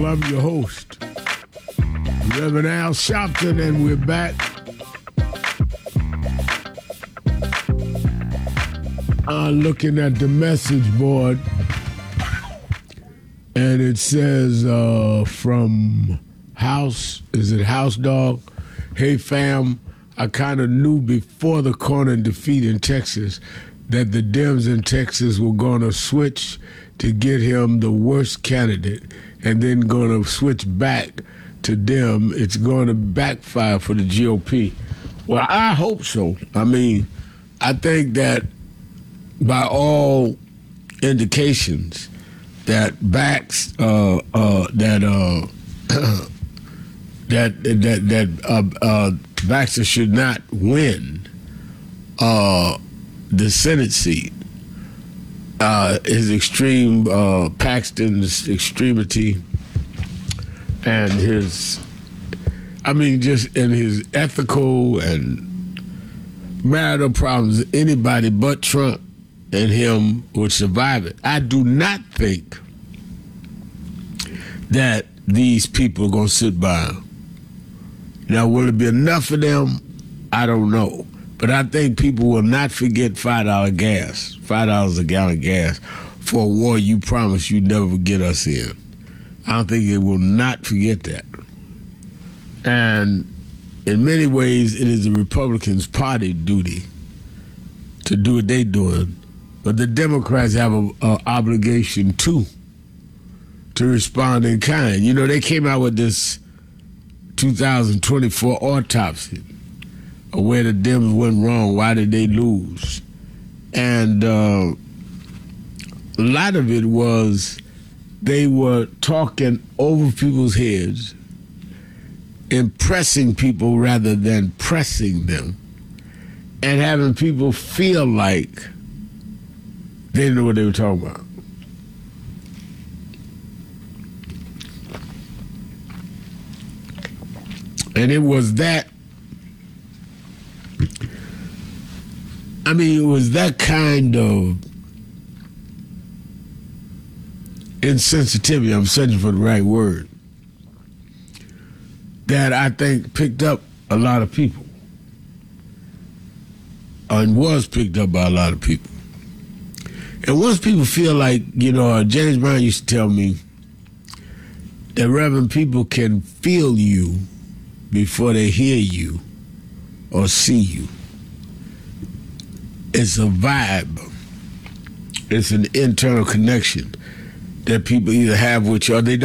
I'm your host, Reverend Al Sharpton, and we're back. Looking at the message board, and it says from House, is it House Dog? Hey fam, I kind of knew before the Cornyn defeat in Texas that the Dems in Texas were going to switch to get him the worst candidate and then going to switch back to Dem. It's going to backfire for the GOP. Well, I hope so. I mean, I think that by all indications that Baxter should not win the Senate seat. His extreme, Paxton's extremity, and his ethical and marital problems, anybody but Trump and him would survive it. I do not think that these people are going to sit by. Now, will it be enough for them? I don't know. But I think people will not forget $5 gas, $5 a gallon gas for a war you promised you'd never get us in. I don't think they will not forget that. And in many ways, it is the Republicans' party duty to do what they're doing. But the Democrats have an obligation, too, to respond in kind. You know, they came out with this 2024 autopsy of where the Dems went wrong, why did they lose? And a lot of it was they were talking over people's heads, impressing people rather than pressing them, and having people feel like they didn't know what they were talking about. And it was that, it was that kind of insensitivity, I'm searching for the right word, that I think picked up a lot of people, and was picked up by a lot of people. And once people feel like, James Brown used to tell me that, Reverend, people can feel you before they hear you or see you. It's a vibe. It's an internal connection that people either have with you or they don't.